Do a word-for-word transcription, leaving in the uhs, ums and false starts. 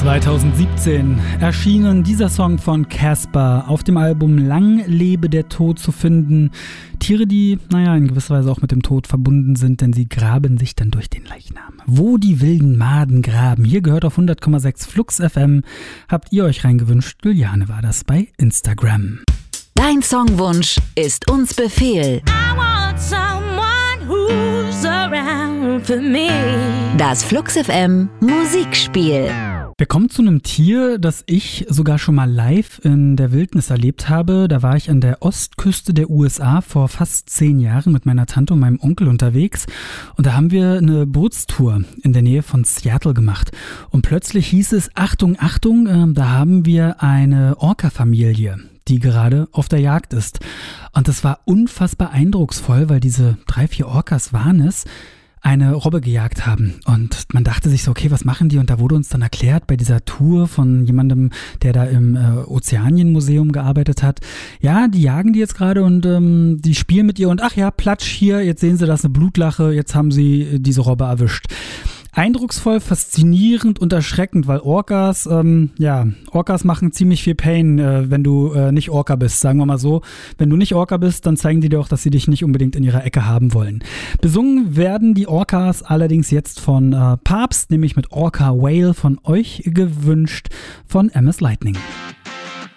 zweitausendsiebzehn erschienen dieser Song von Casper auf dem Album Lang lebe der Tod zu finden. Tiere, die, naja, in gewisser Weise auch mit dem Tod verbunden sind, denn sie graben sich dann durch den Leichnam. Wo die wilden Maden graben. Hier gehört auf hundert Komma sechs Flux F M. Habt ihr euch reingewünscht? Juliane war das bei Instagram. Dein Songwunsch ist uns Befehl. I want someone who's around for me. Das Flux F M Musikspiel. Wir kommen zu einem Tier, das ich sogar schon mal live in der Wildnis erlebt habe. Da war ich an der Ostküste der U S A vor fast zehn Jahren mit meiner Tante und meinem Onkel unterwegs. Und da haben wir eine Bootstour in der Nähe von Seattle gemacht. Und plötzlich hieß es, Achtung, Achtung, äh, da haben wir eine Orca-Familie, die gerade auf der Jagd ist. Und das war unfassbar eindrucksvoll, weil diese drei, vier Orcas waren es, eine Robbe gejagt haben. Und man dachte sich so, okay, was machen die? Und da wurde uns dann erklärt bei dieser Tour von jemandem, der da im äh, Ozeanienmuseum gearbeitet hat, ja, die jagen die jetzt gerade und ähm, die spielen mit ihr und ach ja, platsch hier, jetzt sehen sie, das ist eine Blutlache, jetzt haben sie äh, diese Robbe erwischt. Eindrucksvoll, faszinierend und erschreckend, weil Orcas, ähm, ja, Orcas machen ziemlich viel Pain, äh, wenn du äh, nicht Orca bist, sagen wir mal so. Wenn du nicht Orca bist, dann zeigen die dir auch, dass sie dich nicht unbedingt in ihrer Ecke haben wollen. Besungen werden die Orcas allerdings jetzt von äh, Papst, nämlich mit Orca Whale von euch gewünscht, von M S Lightning.